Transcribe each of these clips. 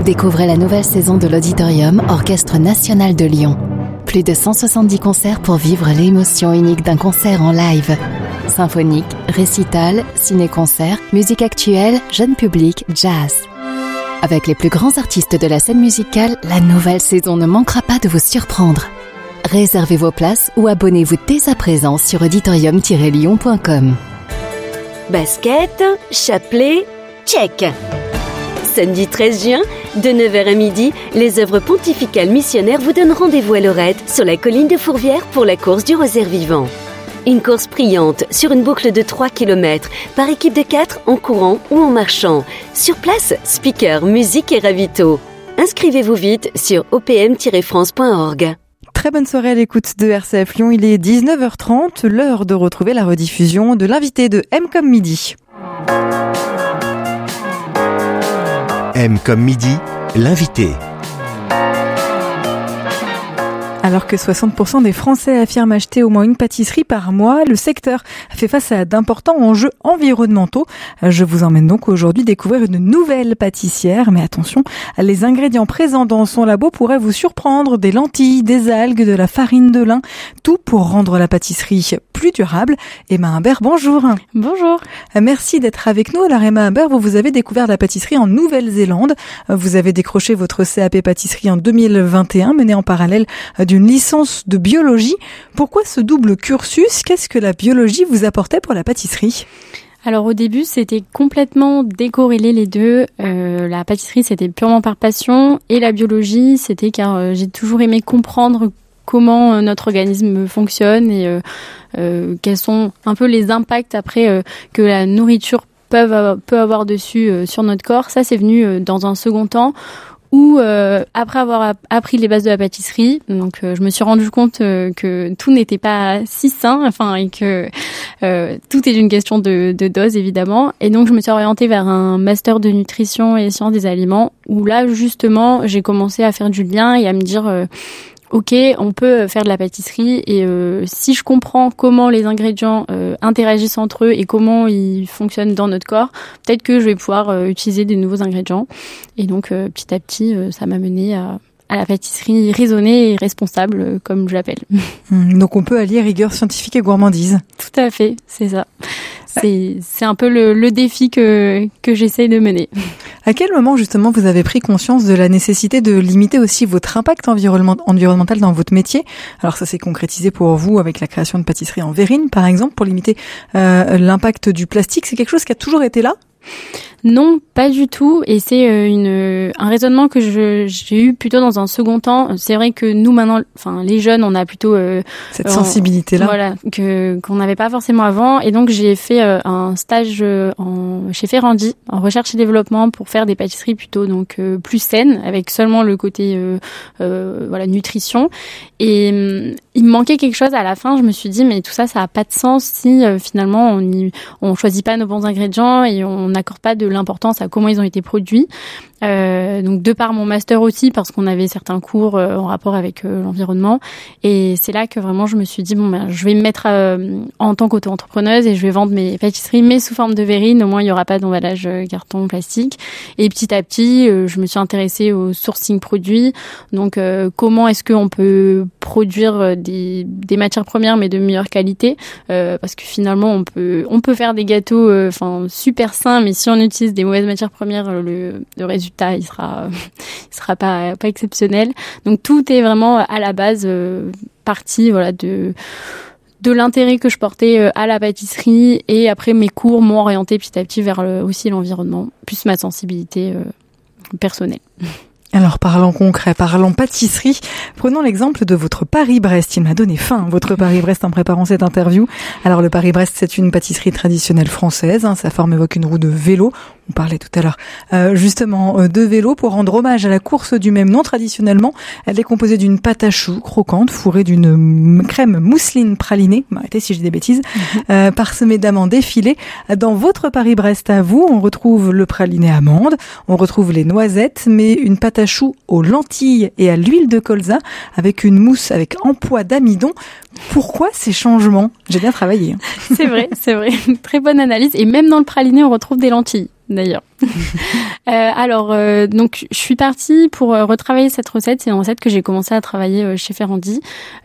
Découvrez la nouvelle saison de l'Auditorium Orchestre National de Lyon. Plus de 170 concerts pour vivre l'émotion unique d'un concert en live. Symphonique, récital, ciné-concert, musique actuelle, jeune public, jazz. Avec les plus grands artistes de la scène musicale, la nouvelle saison ne manquera pas de vous surprendre. Réservez vos places ou abonnez-vous dès à présent sur auditorium-lyon.com. Basket, chapelet, check. Samedi 13 juin, de 9h à midi, les œuvres pontificales missionnaires vous donnent rendez-vous à Lorette, sur la colline de Fourvière, pour la course du rosaire vivant. Une course priante sur une boucle de 3 km, par équipe de 4 en courant ou en marchant. Sur place, speaker, musique et ravito. Inscrivez-vous vite sur opm-france.org. Très bonne soirée à l'écoute de RCF Lyon. Il est 19h30, l'heure de retrouver la rediffusion de l'invité de M comme midi. M comme midi, l'invité. Alors que 60% des Français affirment acheter au moins une pâtisserie par mois, le secteur fait face à d'importants enjeux environnementaux. Je vous emmène donc aujourd'hui découvrir une nouvelle pâtissière. Mais attention, les ingrédients présents dans son labo pourraient vous surprendre. Des lentilles, des algues, de la farine de lin, tout pour rendre la pâtisserie plus durable. Emma Humbert, bonjour. Bonjour. Merci d'être avec nous. Alors Emma Humbert, vous avez découvert la pâtisserie en Nouvelle-Zélande. Vous avez décroché votre CAP pâtisserie en 2021, mené en parallèle d'une licence de biologie. Pourquoi ce double cursus ? Qu'est-ce que la biologie vous apportait pour la pâtisserie ? Alors au début, c'était complètement décorrélé les deux. La pâtisserie, c'était purement par passion, et la biologie, c'était car j'ai toujours aimé comprendre comment notre organisme fonctionne et quels sont un peu les impacts après que la nourriture peut avoir dessus sur notre corps. Ça, c'est venu dans un second temps, où après avoir appris les bases de la pâtisserie, donc je me suis rendu compte que tout n'était pas si sain, et que tout est une question de dose évidemment. Et donc je me suis orientée vers un master de nutrition et sciences des aliments, où là justement j'ai commencé à faire du lien et à me dire ok, on peut faire de la pâtisserie, et si je comprends comment les ingrédients interagissent entre eux et comment ils fonctionnent dans notre corps, peut-être que je vais pouvoir utiliser des nouveaux ingrédients. Et donc petit à petit, ça m'a mené à la pâtisserie raisonnée et responsable, comme je l'appelle. Donc on peut allier rigueur scientifique et gourmandise. Tout à fait, c'est ça. C'est un peu le défi que j'essaye de mener. À quel moment justement vous avez pris conscience de la nécessité de limiter aussi votre impact environnemental dans votre métier ? Alors ça s'est concrétisé pour vous avec la création de pâtisseries en verrine par exemple, pour limiter l'impact du plastique. C'est quelque chose qui a toujours été là ? Non, pas du tout. Et c'est un raisonnement que j'ai eu plutôt dans un second temps. C'est vrai que nous maintenant, les jeunes, on a plutôt cette sensibilité-là, voilà, qu'on n'avait pas forcément avant. Et donc j'ai fait un stage chez Ferrandi en recherche et développement pour faire des pâtisseries plutôt plus saines, avec seulement le côté nutrition. Et il me manquait quelque chose à la fin. Je me suis dit mais tout ça a pas de sens si finalement on choisit pas nos bons ingrédients et on n'accorde pas de l'importance à comment ils ont été produits. Donc de par mon master aussi, parce qu'on avait certains cours en rapport avec l'environnement, et c'est là que vraiment je me suis dit je vais me mettre en tant qu'auto-entrepreneuse et je vais vendre mes pâtisseries mais sous forme de verrine, au moins il y aura pas d'emballage carton, plastique. Et petit à petit je me suis intéressée au sourcing produit, donc comment est-ce qu'on peut produire des matières premières mais de meilleure qualité, parce que finalement on peut faire des gâteaux super sains, mais si on utilise des mauvaises matières premières, le résultat il sera pas exceptionnel. Donc tout est vraiment à la base partie de l'intérêt que je portais à la pâtisserie, et après mes cours m'ont orienté petit à petit vers aussi l'environnement, plus ma sensibilité personnelle. Alors parlons concret, parlons pâtisserie. Prenons l'exemple de votre Paris-Brest. Il m'a donné faim, votre Paris-Brest, en préparant cette interview. Alors le Paris-Brest, c'est une pâtisserie traditionnelle française. Sa forme évoque une roue de vélo. On parlait tout à l'heure justement de vélo pour rendre hommage à la course du même nom. Traditionnellement, elle est composée d'une pâte à choux croquante fourrée d'une crème mousseline pralinée, arrêtez si j'ai des bêtises, parsemée d'amandes effilées. Dans votre Paris-Brest à vous, on retrouve le praliné amande, on retrouve les noisettes, mais une pâte à choux aux lentilles et à l'huile de colza avec une mousse avec empois d'amidon. Pourquoi ces changements ? J'ai bien travaillé. C'est vrai. Très bonne analyse. Et même dans le praliné, on retrouve des lentilles, d'ailleurs. Donc je suis partie pour retravailler cette recette. C'est une recette que j'ai commencé à travailler chez Ferrandi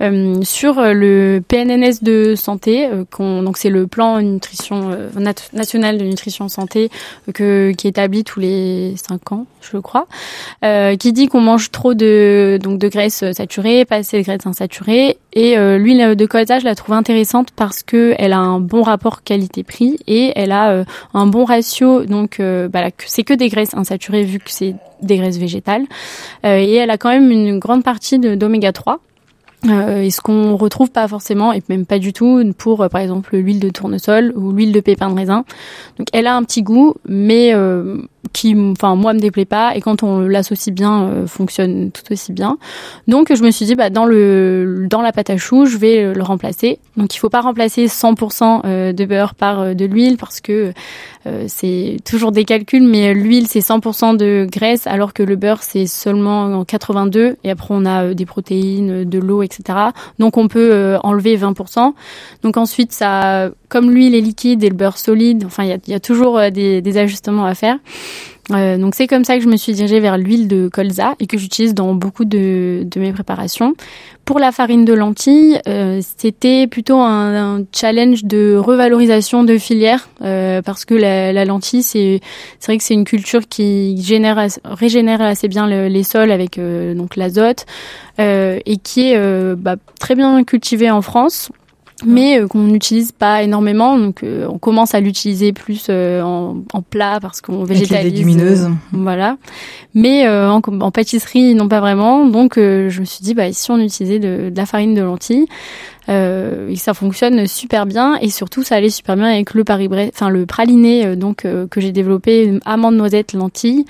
sur le PNNS de santé. Donc c'est le plan nutrition national de nutrition santé qui est établi tous les 5 ans, je crois, qui dit qu'on mange trop de graisses saturées, pas assez de graisses insaturées. Et l'huile de colza, je la trouve intéressante parce que elle a un bon rapport qualité-prix et elle a un bon ratio. Donc c'est que des graisses insaturées vu que c'est des graisses végétales. Et elle a quand même une grande partie d'oméga 3. Et ce qu'on retrouve pas forcément et même pas du tout pour par exemple l'huile de tournesol ou l'huile de pépin de raisin. Donc elle a un petit goût mais qui moi me déplaît pas et quand on l'associe bien fonctionne tout aussi bien. Donc je me suis dit dans la pâte à choux, je vais le remplacer. Donc il faut pas remplacer 100% de beurre par de l'huile parce que c'est toujours des calculs mais l'huile c'est 100% de graisse alors que le beurre c'est seulement 82 et après on a des protéines, de l'eau, etc. Donc on peut enlever 20%. Donc ensuite ça, comme l'huile est liquide et le beurre solide, il y a toujours des ajustements à faire. Donc c'est comme ça que je me suis dirigée vers l'huile de colza et que j'utilise dans beaucoup de mes préparations. Pour la farine de lentilles, c'était plutôt un challenge de revalorisation de filière parce que la lentille c'est vrai que c'est une culture qui régénère assez bien les sols avec donc l'azote et qui est très bien cultivée en France. Mais qu'on n'utilise pas énormément, donc on commence à l'utiliser plus en plat parce qu'on végétalise. Avec les légumineuses. Voilà. Mais en pâtisserie, non pas vraiment. Donc je me suis dit, si on utilisait de la farine de lentilles, et ça fonctionne super bien et surtout ça allait super bien avec le le praliné que j'ai développé, amandes, noisettes, lentilles.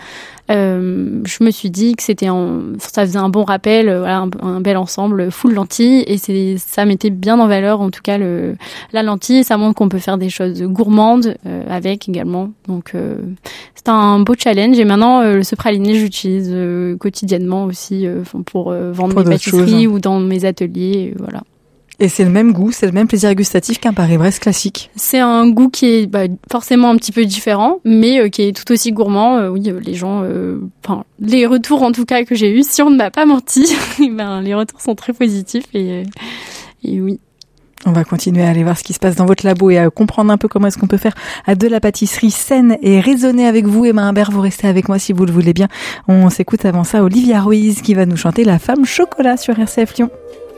Je me suis dit que ça faisait un bon rappel, un bel ensemble full lentilles et ça mettait bien en valeur en tout cas la lentille. Ça montre qu'on peut faire des choses gourmandes avec également. Donc c'est un beau challenge et maintenant ce praliné j'utilise quotidiennement aussi pour vendre mes pâtisseries ou dans mes ateliers. Voilà. Et c'est le même goût, c'est le même plaisir gustatif qu'un Paris-Brest classique. C'est un goût qui est forcément un petit peu différent, mais qui est tout aussi gourmand. Oui, les gens, les retours en tout cas que j'ai eus, si on ne m'a pas menti, les retours sont très positifs et oui. On va continuer à aller voir ce qui se passe dans votre labo et à comprendre un peu comment est-ce qu'on peut faire de la pâtisserie saine et raisonnée avec vous. Emma Humbert, vous restez avec moi si vous le voulez bien. On s'écoute avant ça Olivia Ruiz qui va nous chanter La Femme Chocolat sur RCF Lyon.